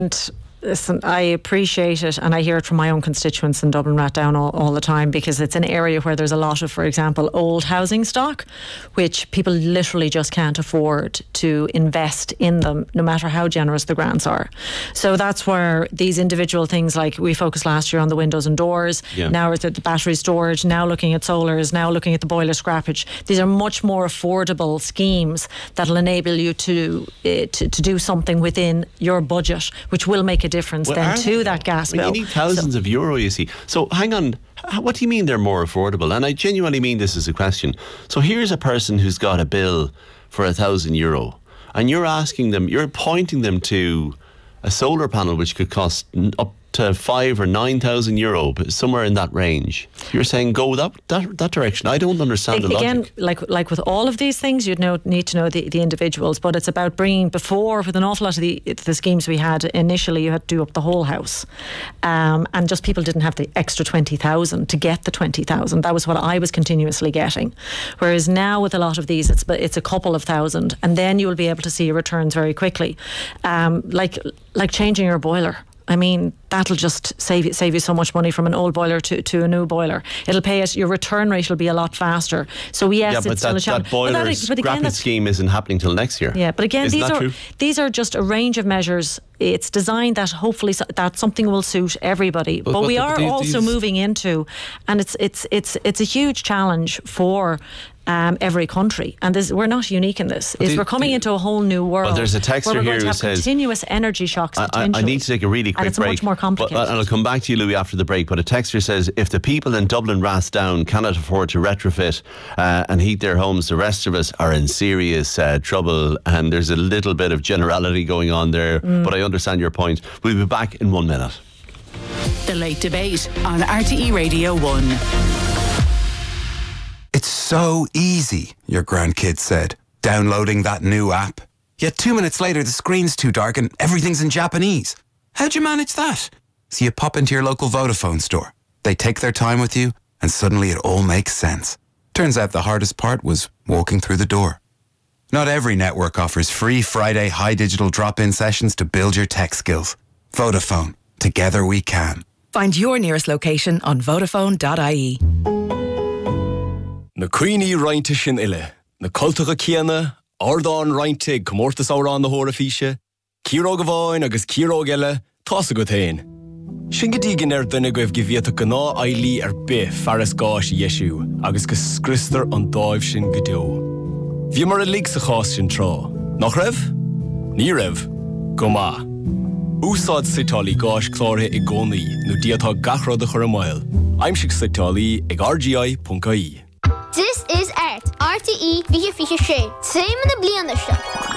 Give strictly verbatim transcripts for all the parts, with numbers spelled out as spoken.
Listen, I appreciate it, and I hear it from my own constituents in Dublin Rathdown all, all the time, because it's an area where there's a lot of, for example, old housing stock, which people literally just can't afford to invest in them, no matter how generous the grants are. So that's where these individual things, like we focused last year on the windows and doors, yeah. now we're at the battery storage, now looking at solars, now looking at the boiler scrappage. These are much more affordable schemes that'll enable you to, uh, to, to do something within your budget, which will make a difference well, then to that gas bill. I mean, you need thousands so, of euro, you see. So hang on, what do you mean they're more affordable? And I genuinely mean this as a question. So here's a person who's got a bill for a thousand euro, and you're asking them, you're pointing them to a solar panel which could cost up to five or nine thousand euro, but somewhere in that range. You're saying go that that, that direction. I don't understand the logic. Again, like like with all of these things, you'd know, need to know the, the individuals, but it's about bringing, before, with an awful lot of the the schemes we had initially, you had to do up the whole house, um, and just people didn't have the extra twenty thousand to get the twenty thousand. That was what I was continuously getting. Whereas now with a lot of these, it's it's a couple of thousand, and then you will be able to see your returns very quickly, um, like like changing your boiler. I mean, that'll just save you, save you so much money from an old boiler to, to a new boiler. It'll pay us, your return rate will be a lot faster. So yes, yeah, but it's that, still a challenge. that boiler but that, but again, scheme isn't happening till next year. Yeah, but again, Isn't these that are true? these are just a range of measures. It's designed that hopefully so, that something will suit everybody. But, but, but we are these, also these... moving into, and it's it's it's it's a huge challenge for Um, every country, and this, we're not unique in this. Is we're coming into a whole new world. Well, there's a texter here who says continuous energy shocks. I, I, I need to take a really quick and it's break. Much more complicated. But, and I'll come back to you, Louis, after the break. But a texter says if the people in Dublin Rathdown cannot afford to retrofit uh, and heat their homes, the rest of us are in serious uh, trouble. And there's a little bit of generality going on there. Mm. But I understand your point. We'll be back in one minute. The Late Debate on R T E Radio one. It's so easy, your grandkids said, downloading that new app. Yet two minutes later, the screen's too dark and everything's in Japanese. How'd you manage that? So you pop into your local Vodafone store. They take their time with you, and suddenly it all makes sense. Turns out the hardest part was walking through the door. Not every network offers free Friday high digital drop-in sessions to build your tech skills. Vodafone. Together we can. Find your nearest location on vodafone dot I E. Na cuoine rointe sin ile, na cultacha ciana, ardán rointe comórtas árán na hóra físe, círóg a bháin agus círóg eile, tása go tain. Sin go dígin ar duine goibh gibhiata go ná ailí ar bith fearras gáis Iesú, agus go scristar an dáibh sin go deo. Bhí mar a lig sa chás sin trá. Nach raibh? Ní raibh. Go má. Úsáid sitálaí gáis chlártha i gcónaí nó diatá gachrád a chur a máil. Aimsigh sitálaí ag r g i dot I E. This is Art. R T E Fiche Fiche Sé. Téime na bliana se.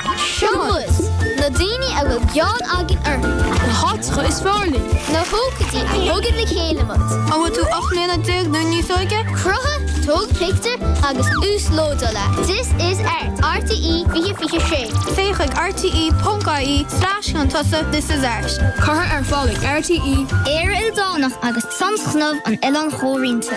Seamus. Na daoine a go geall agin ar. Na háitcha is fearlí. Na hócatí a thugad le chéilemat. A bhfuil tú achléna déag na níos óige? Crutha, tug plictar agus ús lódala. This is Art. R T E Fiche Fiche Sé. Féach ag r t e dot I E slash an tusa This is Art. Curtha ar fálaigh R T E. Éire Ildánach agus samscnamh an Elan Chórínta.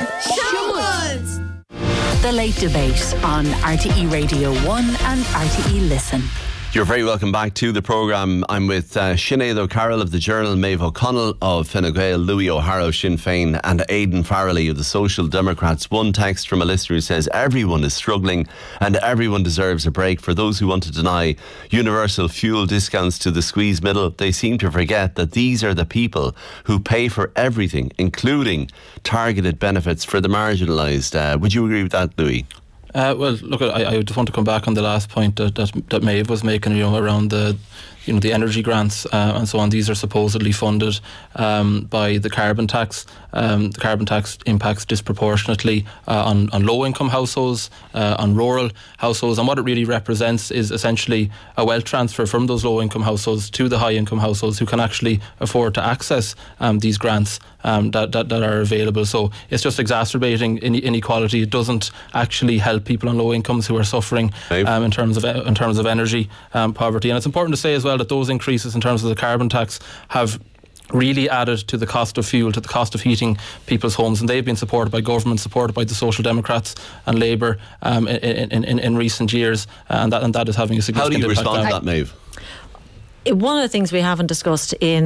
Seamus! The Late Debate on R T E Radio one and R T E Listen. You're very welcome back to the programme. I'm with uh, Sinead O'Carroll of the Journal, Maeve O'Connell of Fine Gael, Louis O'Hara of Sinn Féin and Aidan Farrelly of the Social Democrats. One text from a listener who says everyone is struggling and everyone deserves a break. For those who want to deny universal fuel discounts to the squeezed middle, they seem to forget that these are the people who pay for everything, including targeted benefits for the marginalised. Uh, would you agree with that, Louis? Uh, well, look, I, I just want to come back on the last point that, that, that Maeve was making, you know, around the, you know, the energy grants uh, and so on. These are supposedly funded um, by the carbon tax. Um, the carbon tax impacts disproportionately uh, on, on low-income households, uh, on rural households, and what it really represents is essentially a wealth transfer from those low-income households to the high-income households who can actually afford to access um, these grants um, that, that, that are available. So it's just exacerbating inequality. It doesn't actually help people on low incomes who are suffering um, in terms of in terms of energy um, poverty. And it's important to say as well that those increases in terms of the carbon tax have really added to the cost of fuel, to the cost of heating people's homes, and they've been supported by government, supported by the Social Democrats and Labour um, in, in, in, in recent years, and that and that is having a significant impact. How do you respond to that, Maeve? one of the things we haven't discussed in